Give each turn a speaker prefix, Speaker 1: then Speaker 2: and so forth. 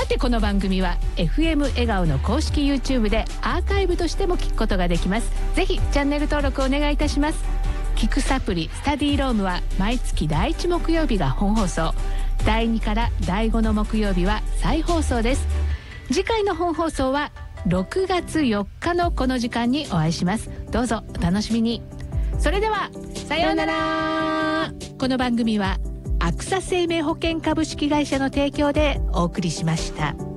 Speaker 1: てこの番組は FM 笑顔の公式 YouTube でアーカイブとしても聞くことができます。ぜひチャンネル登録お願いいたします。聞くサプリスタディロームは毎月第1木曜日が本放送、第2から第5の木曜日は再放送です。次回の本放送は6月4日のこの時間にお会いします。どうぞお楽しみに。それではさようなら。この番組はアクサ生命保険株式会社の提供でお送りしました。